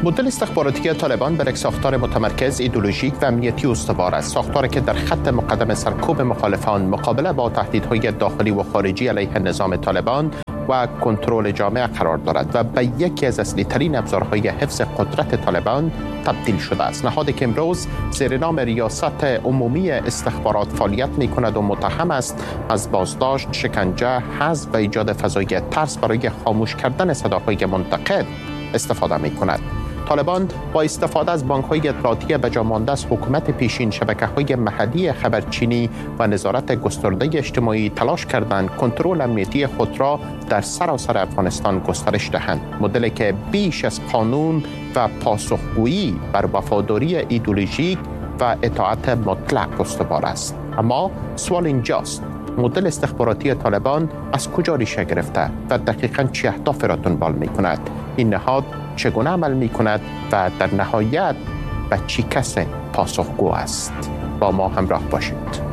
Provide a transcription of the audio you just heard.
مدل استخباراتی طالبان بر یک ساختار متمرکز، ایدئولوژیک و امنیتی استوار است. ساختاری که در خط مقدم سرکوب مخالفان، مقابله با تهدیدهای داخلی و خارجی علیه نظام طالبان و کنترل جامعه قرار دارد و به یکی از اصلی ترین ابزارهای حفظ قدرت طالبان تبدیل شده است. نهادی که امروز زیر نام ریاست عمومی استخبارات فعالیت می کند و متهم است از بازداشت، شکنجه، حذف و ایجاد فضای ترس برای خاموش کردن صداهای منتقد استفاده می کند. طالبان با استفاده از بانک‌های اطلاعاتی به جا مانده از حکومت پیشین، شبکه‌های محلی خبرچینی و نظارت گسترده اجتماعی تلاش کردند کنترل امنیتی خود را در سراسر افغانستان گسترش دهند. مدلی که بیش از قانون و پاسخگویی بر وفاداری ایدئولوژیک و اطاعت مطلق استوار است. اما سوال اینجاست: مدل استخباراتی طالبان از کجا ریشه گرفته و دقیقاً چه اهدافی را دنبال می کند؟ این نهاد چگونه عمل می کند و در نهایت به چه کس پاسخگو است؟ با ما همراه باشید.